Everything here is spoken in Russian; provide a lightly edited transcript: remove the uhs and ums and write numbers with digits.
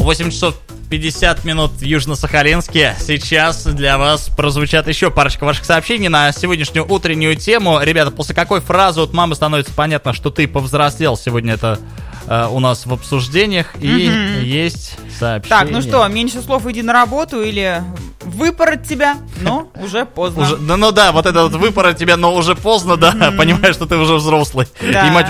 8 часов 50 минут в Южно-Сахалинске. Сейчас для вас прозвучат еще парочка ваших сообщений на сегодняшнюю утреннюю тему. Ребята, после какой фразы от мамы становится понятно, что ты повзрослел? Сегодня это у нас в обсуждениях. И есть сообщение. Так, ну что, меньше слов, иди на работу или выпороть тебя, но уже поздно. Вот это вот выпороть тебя, но уже поздно, да, понимаешь, что ты уже взрослый. Да. И мать